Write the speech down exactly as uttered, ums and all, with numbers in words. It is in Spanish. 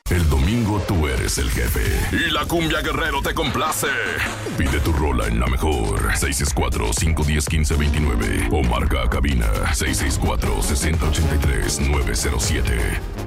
El domingo tú eres el jefe y la Cumbia Guerrero te complace. Pide tu rola en la mejor seis seis cuatro, cinco uno cero, uno cinco dos nueve o marca a cabina seis seis cuatro, seis cero ocho tres, nueve cero siete.